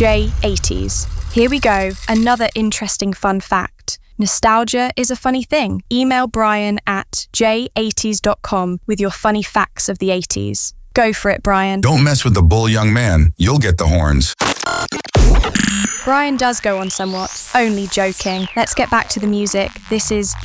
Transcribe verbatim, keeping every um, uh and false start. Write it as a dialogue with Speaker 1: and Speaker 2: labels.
Speaker 1: J eighties. Here we go, another interesting fun fact. Nostalgia is a funny thing. Email Brian at j eighties dot com with your funny facts of the eighties. Go for it, Brian.
Speaker 2: Don't mess with the bull, young man. You'll get the horns.
Speaker 1: Brian does go on somewhat. Only joking. Let's get back to the music. This is